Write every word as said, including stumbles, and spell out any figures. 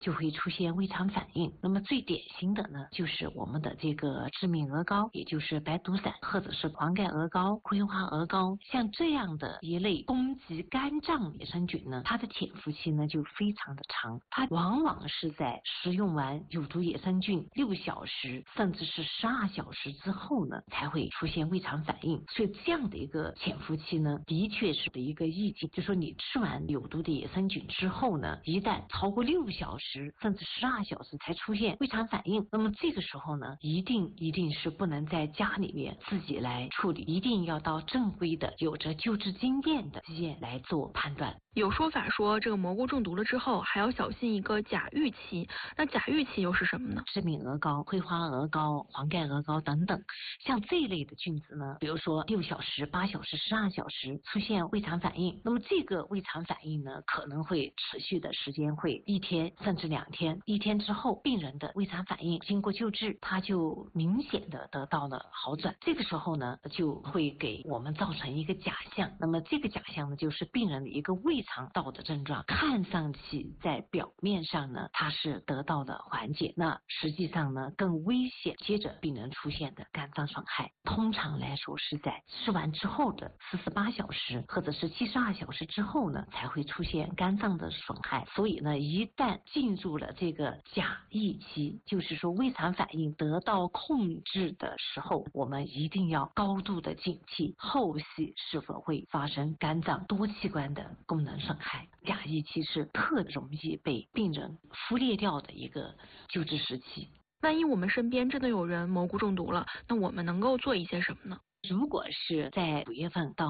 就会出现胃肠反应。那么最典型的呢，就是我们的这个致命鹅膏，也就是白毒伞，或者是黄盖鹅膏、葵花鹅膏，像这样的一类攻击肝脏野生菌呢，它的潜伏期呢就非常的长，它往往是在食用完有毒野生菌六小时甚至是十二小时之后呢，才会出现胃肠反应。所以这样的一个潜伏期呢，的确是一个预警，就说你吃完有毒的野生菌之后呢，一旦超过六小时甚至十二小时才出现胃肠反应，那么这个时候呢，一定一定是不能在家里面自己来处理，一定要到正规的有着救治经验的医院来做判断。 有说法说，这个蘑菇中毒了之后，还要小心一个甲预期。那甲预期又是什么呢？ 致命鹅膏、葵花鹅膏、黄盖鹅膏等等，像这一类的菌子呢，比如说六小时、八小时、十二小时出现胃肠反应，那么这个胃肠反应呢，可能会持续的时间会一天甚至两天。一天之后，病人的胃肠反应经过救治，他就明显的得到了好转。这个时候呢，就会给我们造成一个假象。那么这个假象呢，就是病人的一个胃肠道的症状，看上去在表面上呢，它是得到了缓解，那实际上呢更危险。接着病人出现的肝脏损害，通常来说是在吃完之后的四十八小时或者是七十二小时之后呢，才会出现肝脏的损害。所以呢，一旦进入了这个甲疫期，就是说胃肠反应得到控制的时候，我们一定要高度的警惕后续是否会发生肝脏多器官的功能损害。甲疫期是特容易被病人忽略掉的一个救治时期。 万一我们身边真的有人蘑菇中毒了，那我们能够做一些什么呢？ 如果是在五月份到